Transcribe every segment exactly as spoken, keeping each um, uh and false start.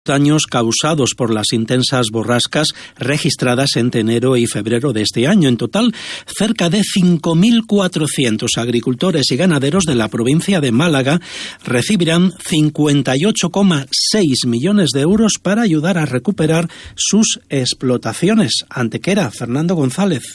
daños causados por las intensas borrascas registradas entre enero y febrero de este año. En total, cerca de cinco mil cuatrocientos agricultores y ganaderos de la provincia de Málaga recibirán cincuenta y ocho coma seis millones de euros para ayudar a recuperar sus explotaciones. Antequera, Fernando González.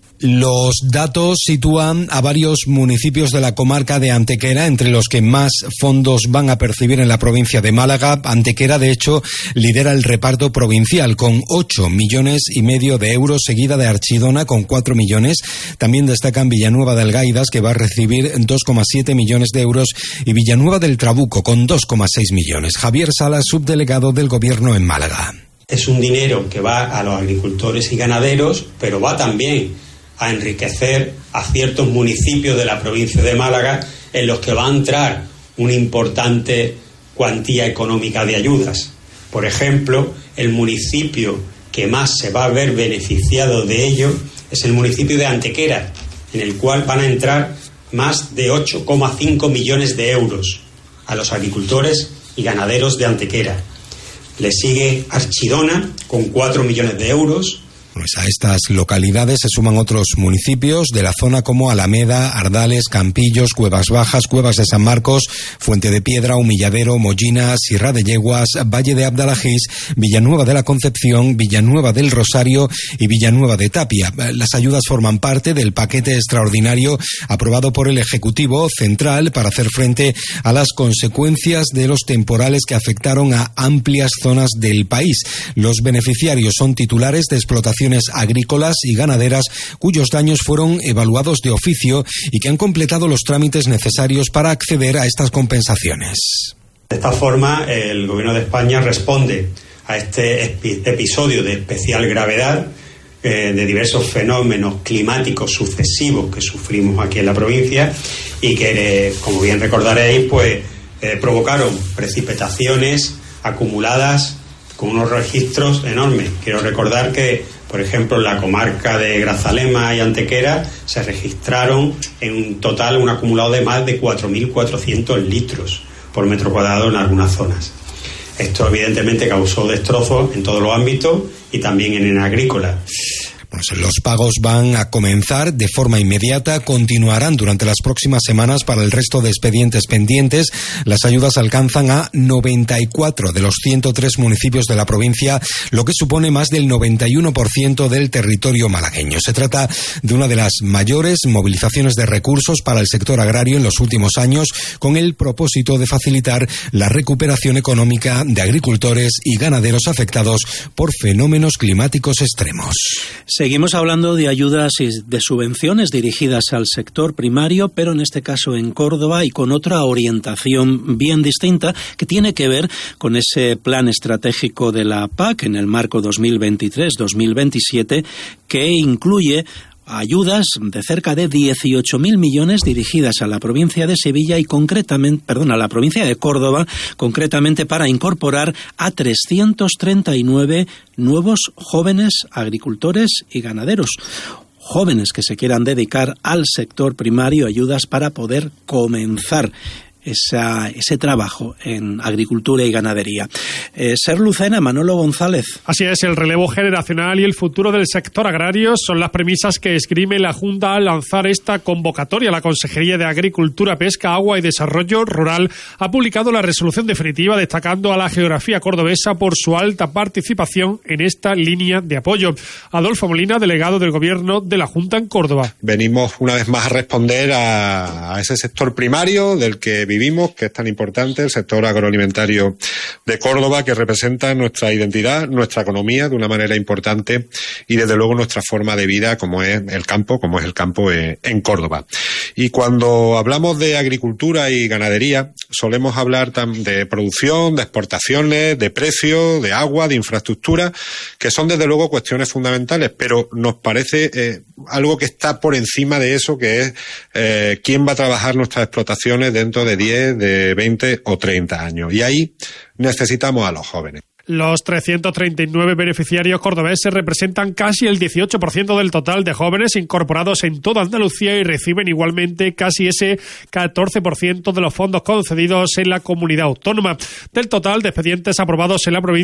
Los datos sitúan a varios municipios de la comarca de Antequera entre los que más fondos van a percibir en la provincia de Málaga. Antequera, de hecho, lidera el reparto provincial con ocho millones y medio de euros, seguida de Archidona con cuatro millones. También destacan Villanueva de Algaidas, que va a recibir dos coma siete millones de euros, y Villanueva del Trabuco con dos coma seis millones. Javier Salas, subdelegado del Gobierno en Málaga. Es un dinero que va a los agricultores y ganaderos, pero va también a enriquecer a ciertos municipios de la provincia de Málaga en los que va a entrar una importante cuantía económica de ayudas. Por ejemplo, el municipio que más se va a ver beneficiado de ello es el municipio de Antequera, en el cual van a entrar más de ocho coma cinco millones de euros a los agricultores y ganaderos de Antequera. Le sigue Archidona con cuatro millones de euros. Pues a estas localidades se suman otros municipios de la zona como Alameda, Ardales, Campillos, Cuevas Bajas, Cuevas de San Marcos, Fuente de Piedra, Humilladero, Mollina, Sierra de Yeguas, Valle de Abdalajís, Villanueva de la Concepción, Villanueva del Rosario y Villanueva de Tapia. Las ayudas forman parte del paquete extraordinario aprobado por el Ejecutivo Central para hacer frente a las consecuencias de los temporales que afectaron a amplias zonas del país. Los beneficiarios son titulares de explotación agrícolas y ganaderas cuyos daños fueron evaluados de oficio y que han completado los trámites necesarios para acceder a estas compensaciones. De esta forma, el Gobierno de España responde a este episodio de especial gravedad eh, de diversos fenómenos climáticos sucesivos que sufrimos aquí en la provincia y que, eh, como bien recordaréis, pues eh, provocaron precipitaciones acumuladas con unos registros enormes. Quiero recordar que, por ejemplo, en la comarca de Grazalema y Antequera se registraron en un total un acumulado de más de cuatro mil cuatrocientos litros por metro cuadrado en algunas zonas. Esto evidentemente causó destrozos en todos los ámbitos y también en el agrícola. Pues los pagos van a comenzar de forma inmediata, continuarán durante las próximas semanas para el resto de expedientes pendientes. Las ayudas alcanzan a noventa y cuatro de los ciento tres municipios de la provincia, lo que supone más del noventa y uno por ciento del territorio malagueño. Se trata de una de las mayores movilizaciones de recursos para el sector agrario en los últimos años, con el propósito de facilitar la recuperación económica de agricultores y ganaderos afectados por fenómenos climáticos extremos. Seguimos hablando de ayudas y de subvenciones dirigidas al sector primario, pero en este caso en Córdoba y con otra orientación bien distinta que tiene que ver con ese plan estratégico de la P A C en el marco dos mil veintitrés dos mil veintisiete que incluye ayudas de cerca de dieciocho mil millones dirigidas a la provincia de Sevilla y concretamente, perdón, a la provincia de Córdoba, concretamente para incorporar a trescientos treinta y nueve nuevos jóvenes agricultores y ganaderos. Jóvenes que se quieran dedicar al sector primario, ayudas para poder comenzar Esa, ese trabajo en agricultura y ganadería. Eh, Ser Lucena, Manolo González. Así es, el relevo generacional y el futuro del sector agrario son las premisas que esgrime la Junta al lanzar esta convocatoria. La Consejería de Agricultura, Pesca, Agua y Desarrollo Rural ha publicado la resolución definitiva destacando a la geografía cordobesa por su alta participación en esta línea de apoyo. Adolfo Molina, delegado del Gobierno de la Junta en Córdoba. Venimos una vez más a responder a, a ese sector primario del que vivimos, que es tan importante, el sector agroalimentario de Córdoba, que representa nuestra identidad, nuestra economía de una manera importante y desde luego nuestra forma de vida, como es el campo, como es el campo en Córdoba. Y cuando hablamos de agricultura y ganadería, solemos hablar de producción, de exportaciones, de precios, de agua, de infraestructura, que son desde luego cuestiones fundamentales, pero nos parece eh, algo que está por encima de eso, que es eh, quién va a trabajar nuestras explotaciones dentro de diez, de veinte o treinta años. Y ahí necesitamos a los jóvenes. Los trescientos treinta y nueve beneficiarios cordobeses representan casi el dieciocho por ciento del total de jóvenes incorporados en toda Andalucía y reciben igualmente casi ese catorce por ciento de los fondos concedidos en la comunidad autónoma. Del total de expedientes aprobados en la provincia,